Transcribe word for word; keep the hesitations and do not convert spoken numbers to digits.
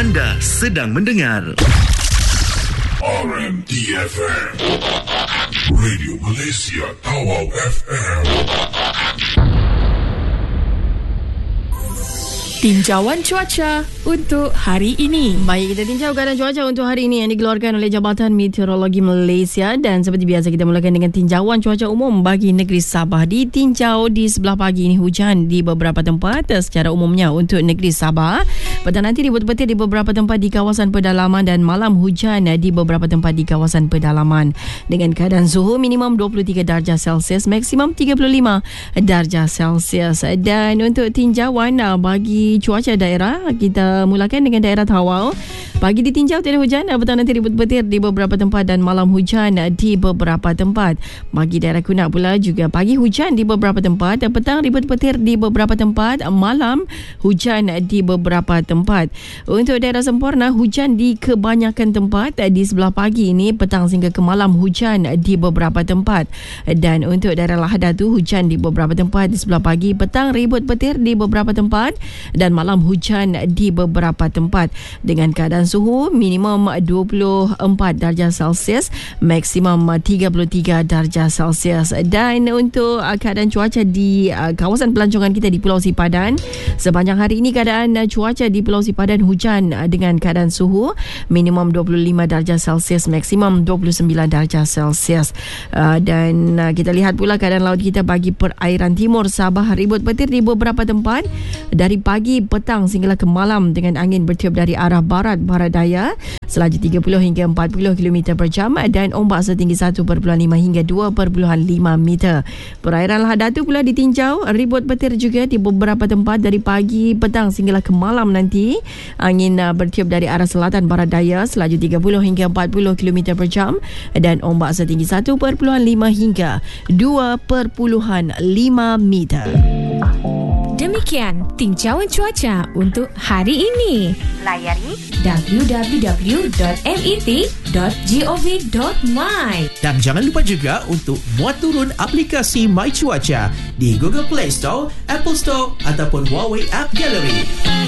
Anda sedang mendengar R M D F M, Radio Malaysia Tawau F M. Tinjauan cuaca untuk hari ini. Baik, kita tinjau keadaan cuaca untuk hari ini yang dikeluarkan oleh Jabatan Meteorologi Malaysia. Dan seperti biasa kita mulakan dengan tinjauan cuaca umum bagi negeri Sabah. Ditinjau di sebelah pagi ini hujan di beberapa tempat secara umumnya untuk negeri Sabah. Petang nanti ribut petir di beberapa tempat di kawasan pedalaman dan malam hujan di beberapa tempat di kawasan pedalaman. Dengan keadaan suhu minimum dua puluh tiga darjah Celsius, maksimum tiga puluh lima darjah Celsius. Dan untuk tinjauan bagi cuaca daerah, kita mulakan dengan daerah Tawau. Pagi ditinjau tiada hujan, petang nanti ribut petir di beberapa tempat dan malam hujan di beberapa tempat. Bagi daerah Kunak pula juga pagi hujan di beberapa tempat, petang ribut petir di beberapa tempat, malam hujan di beberapa tempat. Untuk daerah Semporna, hujan di kebanyakan tempat di sebelah pagi ini, petang sehingga ke malam hujan di beberapa tempat. Dan untuk daerah Lahadatu, hujan di beberapa tempat di sebelah pagi, petang ribut petir di beberapa tempat dan malam hujan di beberapa tempat. Dengan keadaan suhu minimum dua puluh empat darjah Celsius, maksimum tiga puluh tiga darjah Celsius. Dan untuk keadaan cuaca di kawasan pelancongan kita di Pulau Sipadan, sepanjang hari ini keadaan cuaca di Pulau Sipadan hujan dengan keadaan suhu minimum dua puluh lima darjah Celsius, maksimum dua puluh sembilan darjah Celsius. Dan kita lihat pula keadaan laut kita bagi perairan timur Sabah, ribut petir di beberapa tempat dari pagi, petang sehinggalah ke malam dengan angin bertiup dari arah barat barat daya selaju tiga puluh hingga empat puluh kilometer per jam dan ombak setinggi satu perpuluhan lima hingga dua perpuluhan lima meter. Perairan Lahadatu pula ditinjau ribut petir juga di beberapa tempat dari pagi, petang sehinggalah ke malam nanti. Angin bertiup dari arah selatan barat daya selaju tiga puluh hingga empat puluh kilometer per jam dan ombak setinggi satu perpuluhan lima hingga dua perpuluhan lima meter. Demikian tinjauan cuaca untuk hari ini. Layari w w w dot met dot gov dot my. Dan jangan lupa juga untuk muat turun aplikasi My Cuaca di Google Play Store, Apple Store ataupun Huawei App Gallery.